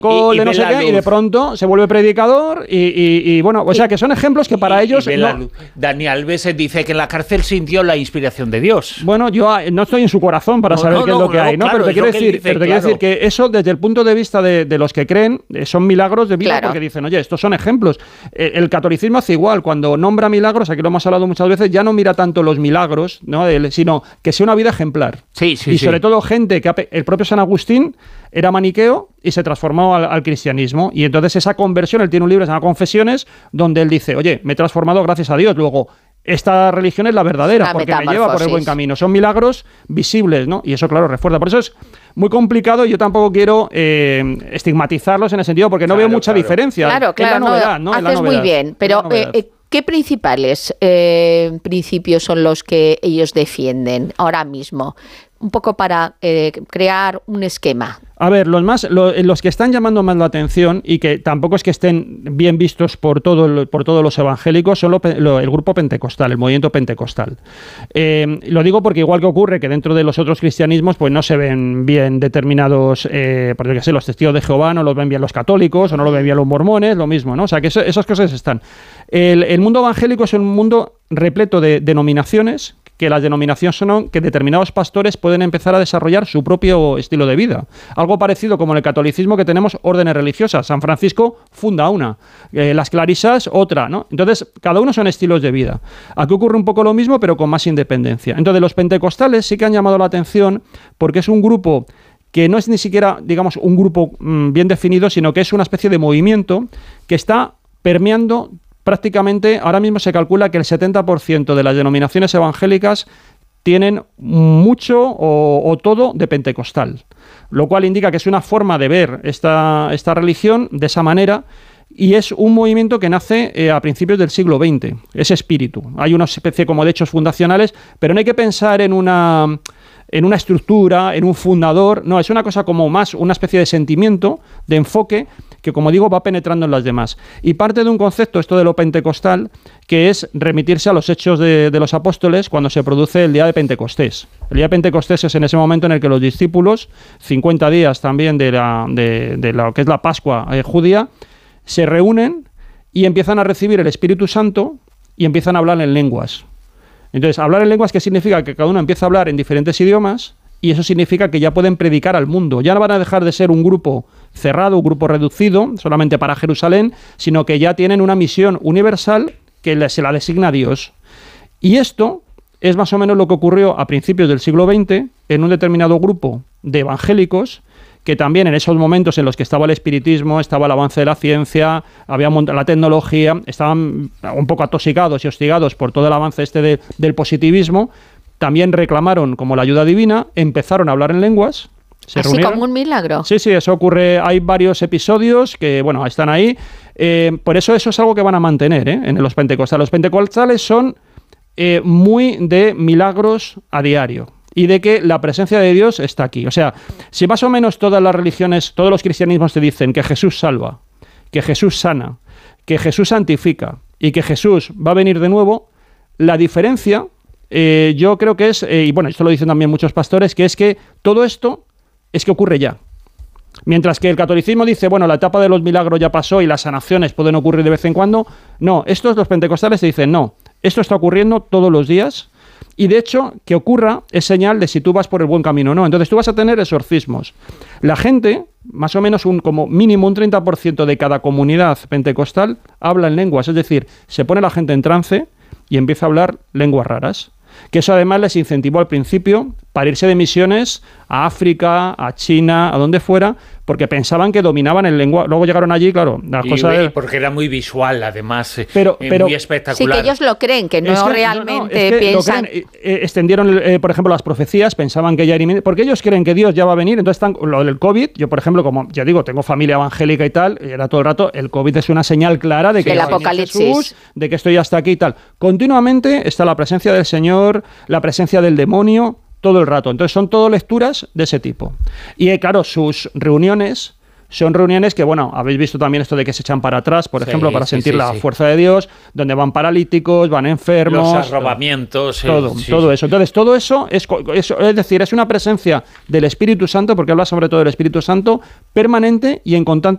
de no sé qué, y de pronto se vuelve predicador y bueno, o sea que son ejemplos que para ellos... Dani Alves dice que en la cárcel sintió la inspiración de Dios. Bueno, yo no estoy en su corazón para saber qué es lo que hay, ¿no? Claro, pero te quiero decir que eso, desde el punto de vista de los que creen, son milagros de vida, porque dicen, oye, estos son ejemplos. El catolicismo hace igual, cuando nombra milagros, aquí lo hemos hablado muchas veces, ya no mira tanto los milagros, ¿no? Sino que sea una vida ejemplar. Sí, sobre todo gente que el propio San Agustín era maniqueo y se transformó al cristianismo. Y entonces esa conversión, él tiene un libro que se llama Confesiones, donde él dice, oye, me he transformado gracias a Dios. Luego, esta religión es la verdadera, porque me lleva por el buen camino. Son milagros visibles, ¿no? Y eso, claro, refuerza. Por eso es muy complicado y yo tampoco quiero estigmatizarlos en ese sentido, porque no veo mucha diferencia. Claro, es la novedad, ¿no? Haces muy bien, pero ¿qué principales principios son los que ellos defienden ahora mismo? Un poco para crear un esquema. A ver, los que están llamando más la atención y que tampoco es que estén bien vistos por todos los evangélicos son el grupo pentecostal, el movimiento pentecostal. Lo digo porque igual que ocurre que dentro de los otros cristianismos pues no se ven bien determinados, porque qué sé, los testigos de Jehová no los ven bien los católicos o no lo ven bien los mormones, lo mismo, ¿no? O sea que esas cosas están. El mundo evangélico es un mundo repleto de denominaciones, que las denominaciones son que determinados pastores pueden empezar a desarrollar su propio estilo de vida. Algo parecido como en el catolicismo, que tenemos órdenes religiosas. San Francisco funda una, las clarisas otra, ¿no? Entonces, cada uno son estilos de vida. Aquí ocurre un poco lo mismo, pero con más independencia. Entonces, los pentecostales sí que han llamado la atención porque es un grupo que no es ni siquiera, digamos, un grupo bien definido, sino que es una especie de movimiento que está permeando prácticamente. Ahora mismo se calcula que el 70% de las denominaciones evangélicas tienen mucho o todo de pentecostal, lo cual indica que es una forma de ver esta religión de esa manera, y es un movimiento que nace a principios del siglo XX, ese espíritu. Hay una especie como de hechos fundacionales, pero no hay que pensar en una estructura, en un fundador, no, es una cosa como más una especie de sentimiento, de enfoque, que como digo va penetrando en las demás. Y parte de un concepto, esto de lo pentecostal, que es remitirse a los hechos de los apóstoles cuando se produce el día de Pentecostés. El día de Pentecostés es en ese momento en el que los discípulos, 50 días también de lo que es la Pascua judía, se reúnen y empiezan a recibir el Espíritu Santo y empiezan a hablar en lenguas. Entonces, hablar en lenguas, ¿qué significa? Que cada uno empieza a hablar en diferentes idiomas, y eso significa que ya pueden predicar al mundo. Ya no van a dejar de ser un grupo cerrado, un grupo reducido, solamente para Jerusalén, sino que ya tienen una misión universal que se la designa Dios. Y esto es más o menos lo que ocurrió a principios del siglo XX en un determinado grupo de evangélicos, que también en esos momentos en los que estaba el espiritismo, estaba el avance de la ciencia, había la tecnología, estaban un poco atosigados y hostigados por todo el avance del positivismo, también reclamaron como la ayuda divina, empezaron a hablar en lenguas. Así como un milagro. Sí, eso ocurre. Hay varios episodios que, bueno, están ahí. Por eso es algo que van a mantener en los pentecostales. Los pentecostales son muy de milagros a diario y de que la presencia de Dios está aquí. O sea, si más o menos todas las religiones, todos los cristianismos te dicen que Jesús salva, que Jesús sana, que Jesús santifica y que Jesús va a venir de nuevo, la diferencia, yo creo que es, y bueno, esto lo dicen también muchos pastores, que es que todo esto es que ocurre ya. Mientras que el catolicismo dice, bueno, la etapa de los milagros ya pasó y las sanaciones pueden ocurrir de vez en cuando, no, los pentecostales te dicen, no, esto está ocurriendo todos los días, y de hecho, que ocurra es señal de si tú vas por el buen camino o no. Entonces tú vas a tener exorcismos. La gente, más o menos como mínimo un 30% de cada comunidad pentecostal habla en lenguas, es decir, se pone la gente en trance y empieza a hablar lenguas raras. Que eso además les incentivó al principio para irse de misiones a África, a China, a donde fuera, porque pensaban que dominaban el lenguaje. Luego llegaron allí, claro, las cosas... Porque era muy visual, además, pero muy espectacular. Sí, que ellos lo creen, que no realmente piensan... extendieron, por ejemplo, las profecías, pensaban que ya era inminente, porque ellos creen que Dios ya va a venir, entonces están... Lo del COVID, yo, por ejemplo, como ya digo, tengo familia evangélica y tal, y era todo el rato, el COVID es una señal clara de que... El Apocalipsis. Jesús, de que estoy hasta aquí y tal. Continuamente está la presencia del Señor, la presencia del demonio, todo el rato. Entonces son todo lecturas de ese tipo. Y claro, sus reuniones son reuniones que, bueno, habéis visto también esto de que se echan para atrás, por ejemplo, para sentir la fuerza de Dios, donde van paralíticos, van enfermos... Los arrobamientos... Todo eso. Entonces, todo eso es decir, es una presencia del Espíritu Santo, porque habla sobre todo del Espíritu Santo, permanente y en